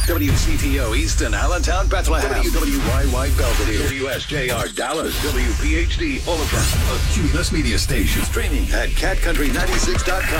WCTO Easton, Allentown, Bethlehem. WWYY Belvedere. WSJR Dallas. WPHD Oliver. A Cumulus Media Station. Streaming at catcountry96.com.